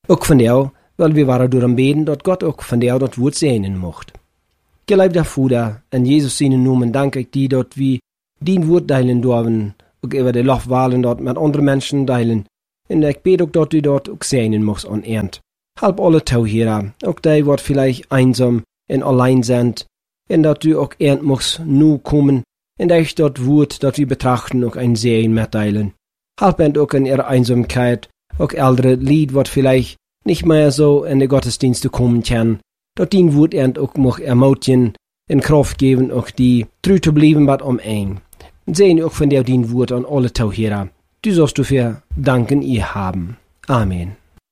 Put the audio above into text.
Ook van jou, weil wir waren door beden, dat God ook van jou dat woord zegenen mocht. Geliefde Vader, in Jezus zijn naam dank ik die dat we dien woord delen dürfen, ook over de lofwalen dat met andere mensen delen. En ik bid ook dat u dat ook zegenen mocht aan Ernt. Help alle Touwheren, ook die wat vielleicht einsam en allein sind, en dat u ook Ernt mocht nu komen, en dat dat woord dat we betrachten ook een Segen mitteilen. Help hen ook in ihrer Einsamkeit, auch ältere Lied, wat vielleicht nicht mehr so in die Gottesdienste kommen kann, dat die woord end ook mag ermutigen en Kraft geben, auch die treu te blijven wat ein. Sehen auch von der dien woord an alle Touwheren. Du sollst dafür danken ihr haben. Amen.